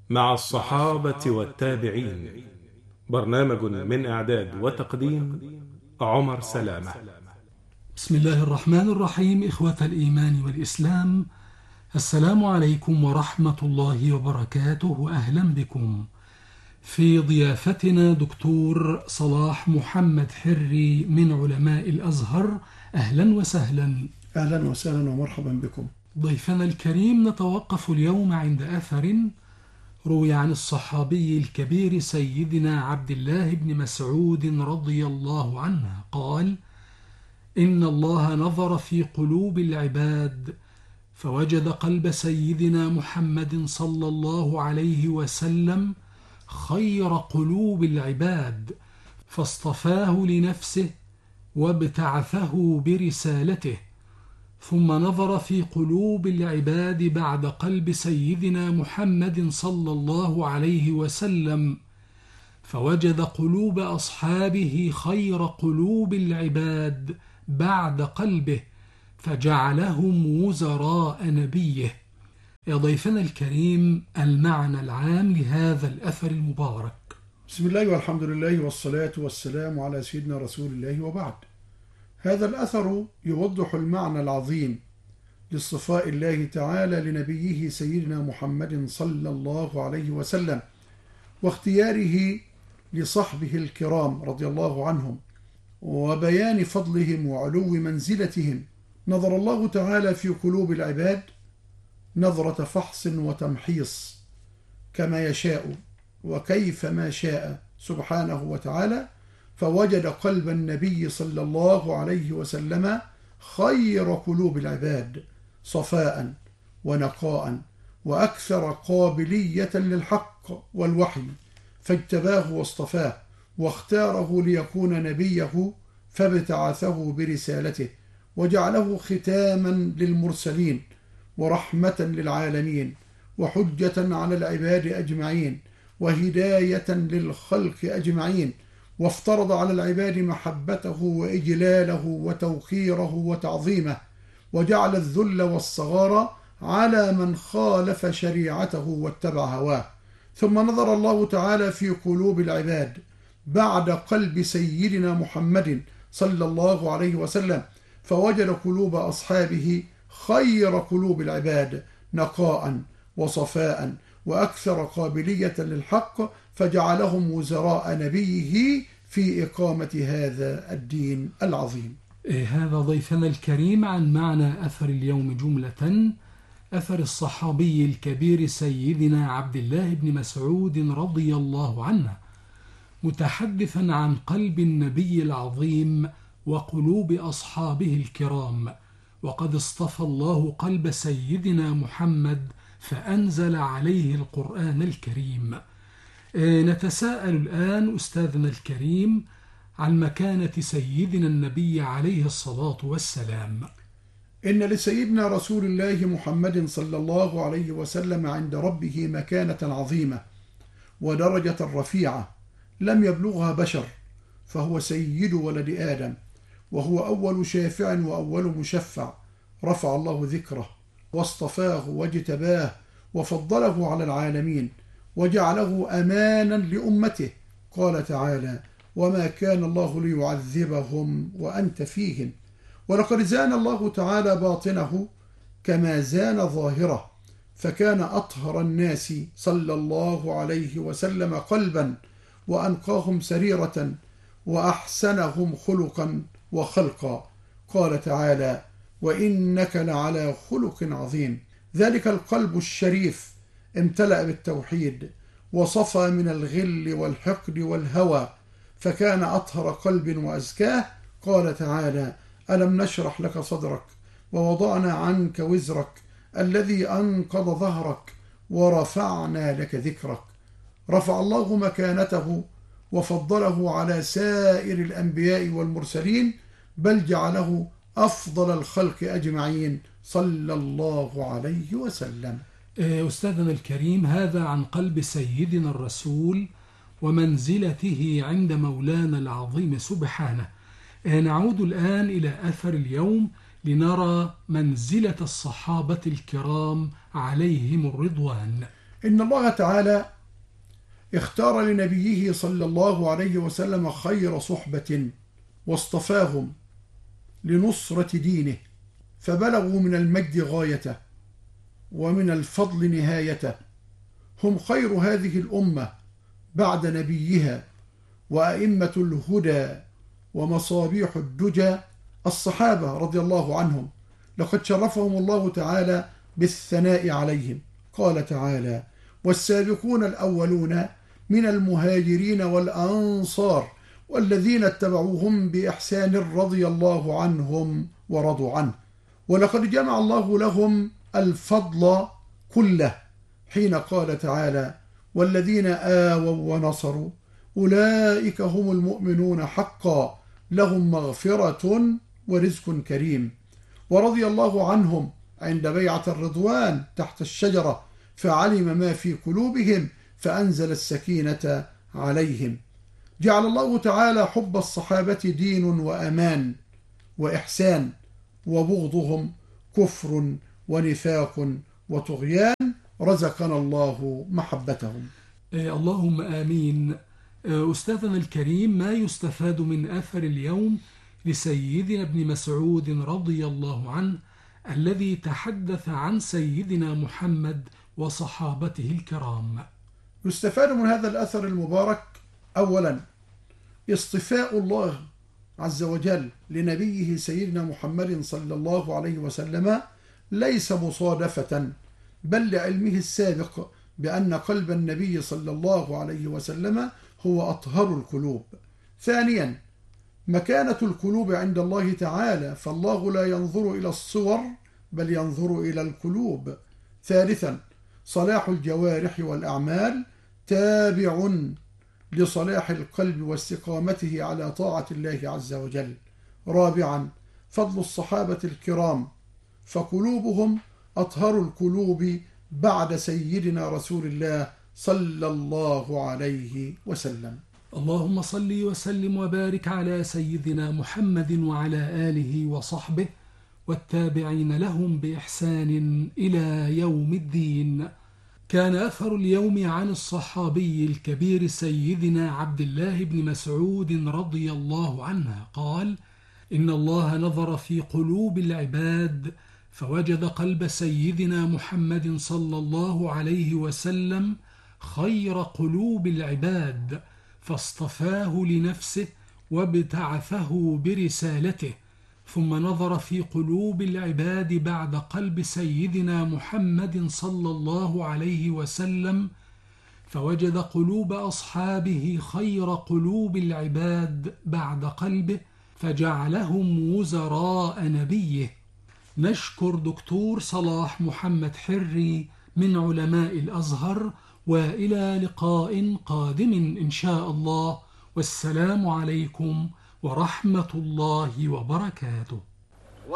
مع الصحابة والتابعين. برنامج من إعداد وتقديم عمر سلامة. بسم الله الرحمن الرحيم. إخوة الإيمان والإسلام، السلام عليكم ورحمة الله وبركاته، وأهلا بكم في ضيافتنا دكتور صلاح محمد حري من علماء الأزهر. أهلا وسهلا. أهلا وسهلا ومرحبا بكم. ضيفنا الكريم، نتوقف اليوم عند أثر روي عن الصحابي الكبير سيدنا عبد الله بن مسعود رضي الله عنه قال: إن الله نظر في قلوب العباد فوجد قلب سيدنا محمد صلى الله عليه وسلم خير قلوب العباد، فاصطفاه لنفسه وابتعثه برسالته. ثم نظر في قلوب العباد بعد قلب سيدنا محمد صلى الله عليه وسلم فوجد قلوب أصحابه خير قلوب العباد بعد قلبه، فجعلهم وزراء نبيه. يا ضيفنا الكريم، المعنى العام لهذا الأثر المبارك. بسم الله والحمد لله والصلاة والسلام على سيدنا رسول الله، وبعد. هذا الأثر يوضح المعنى العظيم لاصطفاء الله تعالى لنبيه سيدنا محمد صلى الله عليه وسلم، واختياره لصحبه الكرام رضي الله عنهم، وبيان فضلهم وعلو منزلتهم. نظر الله تعالى في قلوب العباد نظرة فحص وتمحيص كما يشاء وكيف ما شاء سبحانه وتعالى، فوجد قلب النبي صلى الله عليه وسلم خير قلوب العباد صفاء ونقاء وأكثر قابلية للحق والوحي، فاجتباه واصطفاه واختاره ليكون نبيه، فابتعثه برسالته وجعله ختاما للمرسلين ورحمة للعالمين وحجة على العباد أجمعين وهداية للخلق أجمعين، وافترض على العباد محبته وإجلاله وتوقيره وتعظيمه، وجعل الذل والصغار على من خالف شريعته واتبع هواه. ثم نظر الله تعالى في قلوب العباد بعد قلب سيدنا محمد صلى الله عليه وسلم فوجد قلوب أصحابه خير قلوب العباد نقاء وصفاء وأكثر قابلية للحق، فجعلهم وزراء نبيه في إقامة هذا الدين العظيم. هذا ضيفنا الكريم عن معنى أثر اليوم جملة. أثر الصحابي الكبير سيدنا عبد الله بن مسعود رضي الله عنه، متحدثا عن قلب النبي العظيم وقلوب أصحابه الكرام، وقد اصطفى الله قلب سيدنا محمد فأنزل عليه القرآن الكريم. نتساءل الآن أستاذنا الكريم عن مكانة سيدنا النبي عليه الصلاة والسلام. إن لسيدنا رسول الله محمد صلى الله عليه وسلم عند ربه مكانة عظيمة ودرجة رفيعة لم يبلغها بشر، فهو سيد ولد آدم، وهو أول شافع وأول مشفع، رفع الله ذكره واصطفاه واجتباه وفضله على العالمين وجعله أمانا لأمته. قال تعالى: وما كان الله ليعذبهم وأنت فيهم. ولقد زان الله تعالى باطنه كما زان ظاهره، فكان أطهر الناس صلى الله عليه وسلم قلبا وأنقاهم سريرة وأحسنهم خلقا وخلقا. قال تعالى: وإنك لعلى خلق عظيم. ذلك القلب الشريف امتلأ بالتوحيد وصفى من الغل والحقد والهوى، فكان أطهر قلب وأزكاه. قال تعالى: ألم نشرح لك صدرك ووضعنا عنك وزرك الذي أنقض ظهرك ورفعنا لك ذكرك. رفع الله مكانته وفضله على سائر الأنبياء والمرسلين، بل جعله أفضل الخلق أجمعين صلى الله عليه وسلم. أستاذنا الكريم، هذا عن قلب سيدنا الرسول ومنزلته عند مولانا العظيم سبحانه. نعود الآن إلى أثر اليوم لنرى منزلة الصحابة الكرام عليهم الرضوان. إن الله تعالى اختار لنبيه صلى الله عليه وسلم خير صحبة واصطفاهم لنصرة دينه، فبلغوا من المجد غايته ومن الفضل نهايته. هم خير هذه الأمة بعد نبيها وأئمة الهدى ومصابيح الدجى الصحابة رضي الله عنهم، لقد شرفهم الله تعالى بالثناء عليهم. قال تعالى: والسابقون الأولون من المهاجرين والأنصار والذين اتبعوهم بإحسان رضي الله عنهم ورضوا عنه. ولقد جمع الله لهم الفضل كله حين قال تعالى: والذين آووا ونصروا أولئك هم المؤمنون حقا لهم مغفرة ورزق كريم. ورضي الله عنهم عند بيعة الرضوان تحت الشجرة، فعلم ما في قلوبهم فأنزل السكينة عليهم. جعل الله تعالى حب الصحابة دين وأمان وإحسان، وبغضهم كفر ونفاق وطغيان، رزقنا الله محبتهم. اللهم آمين. أستاذنا الكريم، ما يستفاد من أثر اليوم لسيدنا ابن مسعود رضي الله عنه الذي تحدث عن سيدنا محمد وصحابته الكرام؟ يستفاد من هذا الأثر المبارك أولا اصطفاء الله عز وجل لنبيه سيدنا محمد صلى الله عليه وسلم ليس مصادفة، بل لعلمه السابق بأن قلب النبي صلى الله عليه وسلم هو أطهر القلوب. ثانيا مكانة القلوب عند الله تعالى، فالله لا ينظر إلى الصور بل ينظر إلى القلوب. ثالثا صلاح الجوارح والأعمال تابع لصلاح القلب واستقامته على طاعة الله عز وجل. رابعا فضل الصحابة الكرام، فقلوبهم أطهر القلوب بعد سيدنا رسول الله صلى الله عليه وسلم. اللهم صل وسلم وبارك على سيدنا محمد وعلى آله وصحبه والتابعين لهم بإحسان إلى يوم الدين. كان أثر اليوم عن الصحابي الكبير سيدنا عبد الله بن مسعود رضي الله عنه قال: إن الله نظر في قلوب العباد فوجد قلب سيدنا محمد صلى الله عليه وسلم خير قلوب العباد، فاصطفاه لنفسه وابتعثه برسالته. ثم نظر في قلوب العباد بعد قلب سيدنا محمد صلى الله عليه وسلم فوجد قلوب أصحابه خير قلوب العباد بعد قلبه، فجعلهم وزراء نبيه. نشكر دكتور صلاح محمد حري من علماء الأزهر، وإلى لقاء قادم إن شاء الله، والسلام عليكم ورحمة الله وبركاته.